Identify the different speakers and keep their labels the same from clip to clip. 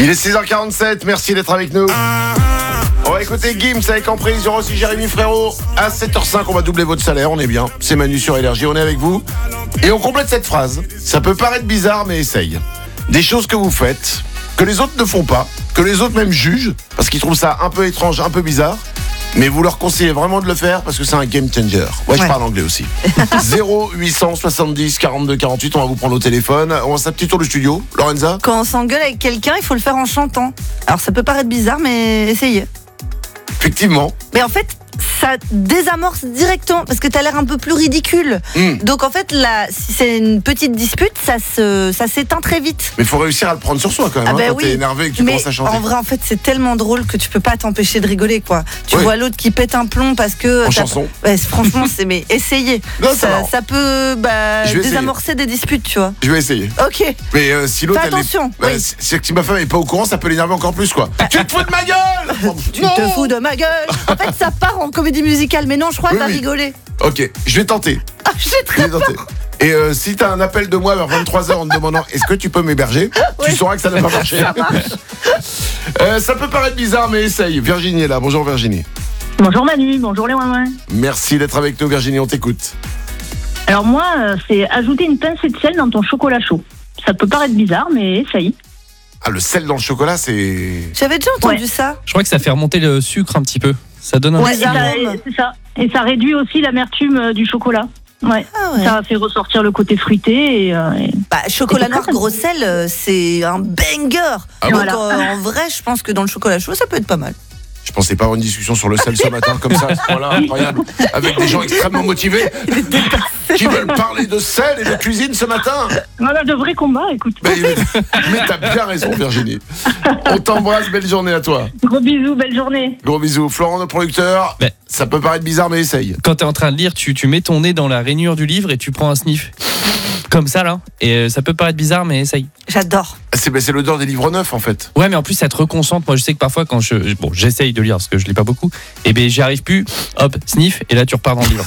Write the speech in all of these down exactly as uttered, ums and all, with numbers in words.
Speaker 1: Il est six heures quarante-sept, merci d'être avec nous. On va écouter Gims avec Emprise, il y aura aussi Jérémy Frérot. À sept heures cinq, on va doubler votre salaire, on est bien. C'est Manu sur Énergie, on est avec vous. Et on complète cette phrase. Ça peut paraître bizarre, mais essaye. Des choses que vous faites, que les autres ne font pas, que les autres même jugent, parce qu'ils trouvent ça un peu étrange, un peu bizarre. Mais vous leur conseillez vraiment de le faire parce que c'est un game changer. Ouais, je
Speaker 2: Ouais.
Speaker 1: parle anglais aussi. zéro huit cent soixante-dix quarante-deux quarante-huit, on va vous prendre au téléphone. On va faire un petit tour du studio. Lorenza ?
Speaker 2: Quand on s'engueule avec quelqu'un, il faut le faire en chantant. Alors ça peut paraître bizarre, mais essayez.
Speaker 1: Effectivement.
Speaker 2: Mais en fait, ça désamorce directement parce que t'as l'air un peu plus ridicule.
Speaker 1: Mm.
Speaker 2: Donc en fait, là, si c'est une petite dispute, ça se, ça s'éteint très vite.
Speaker 1: Mais il faut réussir à le prendre sur soi quand même.
Speaker 2: Ah
Speaker 1: hein,
Speaker 2: bah
Speaker 1: quand
Speaker 2: oui.
Speaker 1: t'es énervé et que tu
Speaker 2: Mais
Speaker 1: commences à chanter.
Speaker 2: en vrai, en fait, c'est tellement drôle que tu peux pas t'empêcher de rigoler, quoi. Tu
Speaker 1: Ouais.
Speaker 2: vois l'autre qui pète un plomb parce que
Speaker 1: En
Speaker 2: t'as-
Speaker 1: chanson.
Speaker 2: Ouais, franchement, c'est mais essayez.
Speaker 1: Non, c'est
Speaker 2: ça,
Speaker 1: marrant.
Speaker 2: ça peut bah,
Speaker 1: Je vais essayer.
Speaker 2: désamorcer des disputes, tu vois.
Speaker 1: Je vais essayer.
Speaker 2: Ok.
Speaker 1: Mais euh, si l'autre
Speaker 2: Fais
Speaker 1: elle est-
Speaker 2: attention,
Speaker 1: bah,
Speaker 2: oui.
Speaker 1: si- c'est que si ma femme est pas au courant, ça peut l'énerver encore plus quoi. Tu te fous de ma gueule.
Speaker 2: Tu te fous de ma gueule. En fait, ça part en comédie musicale, mais non, je crois que
Speaker 1: Oui,
Speaker 2: t'as
Speaker 1: oui.
Speaker 2: rigolé.
Speaker 1: Ok, je vais tenter.
Speaker 2: Ah, j'ai
Speaker 1: Je
Speaker 2: très
Speaker 1: vais tenter. Et euh, si t'as un appel de moi vers vingt-trois heures en te demandant est-ce que tu peux m'héberger, tu
Speaker 2: Oui.
Speaker 1: sauras que ça n'a pas marché.
Speaker 2: Ça marche.
Speaker 1: Euh, ça peut paraître bizarre, mais essaye. Virginie est là. Bonjour Virginie.
Speaker 3: Bonjour Manu, bonjour les ouin.
Speaker 1: Merci d'être avec nous Virginie, on t'écoute.
Speaker 3: Alors moi, euh, c'est ajouter une pincée de sel dans ton chocolat chaud. Ça peut paraître bizarre, mais essaye.
Speaker 1: Ah, le sel dans le chocolat, c'est...
Speaker 2: J'avais déjà entendu
Speaker 3: Ouais.
Speaker 2: ça.
Speaker 4: Je crois que ça fait remonter le sucre un petit peu. Ça donne un
Speaker 2: Ouais,
Speaker 3: et
Speaker 2: ça
Speaker 3: ça,
Speaker 2: arôme.
Speaker 3: c'est ça. Et ça réduit aussi l'amertume euh, du chocolat. Ouais.
Speaker 2: Ah ouais.
Speaker 3: Ça fait ressortir le côté fruité et, euh, et-
Speaker 2: Bah, chocolat
Speaker 3: Et
Speaker 2: noir
Speaker 3: pourquoi
Speaker 2: gros sel, euh, c'est un banger.
Speaker 1: Ah
Speaker 2: Donc
Speaker 3: bon
Speaker 2: euh, en vrai, je pense que dans le chocolat chaud, ça peut être pas mal.
Speaker 1: Je pensais pas avoir une discussion sur le sel ce matin comme ça, voilà, incroyable. Avec des gens extrêmement motivés qui veulent parler de sel et de cuisine ce matin.
Speaker 3: Voilà, de vrais combats, écoute.
Speaker 1: Mais, mais t'as bien raison Virginie. On t'embrasse, belle journée à toi.
Speaker 3: Gros bisous, belle journée.
Speaker 1: Gros bisous. Florent, notre producteur,
Speaker 4: Mais-
Speaker 1: ça peut paraître bizarre mais essaye.
Speaker 4: Quand t'es en train de lire, tu, tu mets ton nez dans la rainure du livre et tu prends un sniff. Comme ça, là. Et euh, ça peut paraître bizarre, mais essaye.
Speaker 2: J'adore.
Speaker 1: C'est, ben, c'est l'odeur des livres neufs en fait.
Speaker 4: Ouais, mais en plus, ça te reconcentre. Moi, je sais que parfois, quand je. Bon, j'essaye de lire parce que je lis pas beaucoup. Et ben, j'y arrive plus. Hop, sniff. Et là, tu repars dans le livre.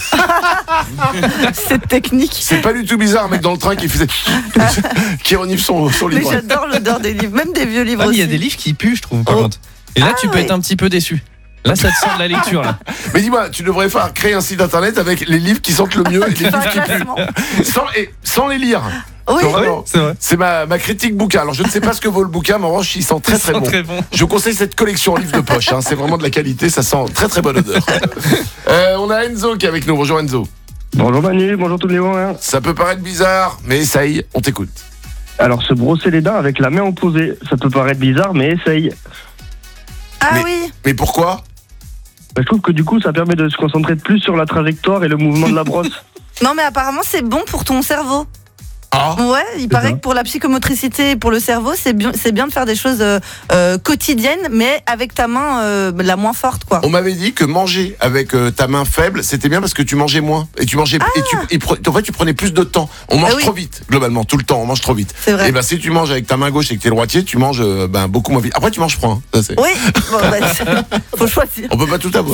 Speaker 2: Cette technique.
Speaker 1: C'est pas du tout bizarre, un mec dans le train qui faisait. qui renifle son, son
Speaker 2: Mais
Speaker 1: livre.
Speaker 2: j'adore l'odeur des livres, même des vieux livres
Speaker 4: Ah, mais il y a
Speaker 2: aussi.
Speaker 4: des livres qui puent, je trouve, par
Speaker 2: Oh.
Speaker 4: contre. Et là,
Speaker 2: Ah,
Speaker 4: tu peux
Speaker 2: ouais.
Speaker 4: être un petit peu déçu. Là, ça te sent de la lecture, là.
Speaker 1: Mais dis-moi, tu devrais faire créer un site internet avec les livres qui sentent le mieux et les
Speaker 2: Faire un
Speaker 1: livres qui puent.
Speaker 2: classement.
Speaker 1: Sans, et, sans les lire.
Speaker 2: Oui.
Speaker 1: Non, vraiment.
Speaker 4: C'est vrai.
Speaker 1: C'est ma, ma critique bouquin. Alors je ne sais pas ce que vaut le bouquin, mais en revanche, il sent très très
Speaker 4: Ils sont
Speaker 1: bon.
Speaker 4: très bons.
Speaker 1: Je vous conseille cette collection en livre de poche. Hein. C'est vraiment de la qualité, ça sent très très bonne odeur. Euh, on a Enzo qui est avec nous. Bonjour Enzo.
Speaker 5: Bonjour Manu, bonjour tous les ouin.
Speaker 1: Ça peut paraître bizarre, mais essaye, on t'écoute.
Speaker 5: Alors se brosser les dents avec la main opposée, ça peut paraître bizarre mais essaye.
Speaker 2: Ah
Speaker 1: Mais-
Speaker 2: oui.
Speaker 1: Mais pourquoi?
Speaker 5: Bah, je trouve que du coup ça permet de se concentrer plus sur la trajectoire et le mouvement de la brosse.
Speaker 2: Non, mais apparemment, c'est bon pour ton cerveau.
Speaker 1: Ah,
Speaker 2: Ouais, il paraît
Speaker 5: ça.
Speaker 2: que pour la psychomotricité et pour le cerveau, c'est bien, c'est bien de faire des choses euh, euh, quotidiennes, mais avec ta main euh, la moins forte, quoi.
Speaker 1: on m'avait dit que manger avec euh, ta main faible, c'était bien parce que tu mangeais moins. Et tu mangeais. Et tu, et pre- en fait, tu prenais plus de temps. On mange
Speaker 2: Ah oui.
Speaker 1: trop vite, globalement, tout le temps, on mange trop vite.
Speaker 2: C'est vrai.
Speaker 1: Et ben si tu manges avec ta main gauche et que t'es droitier, tu manges euh, ben, beaucoup moins vite. Après, tu manges froid. Hein, ça, c'est...
Speaker 2: Oui, bon, bah, faut choisir.
Speaker 1: On peut pas tout avoir.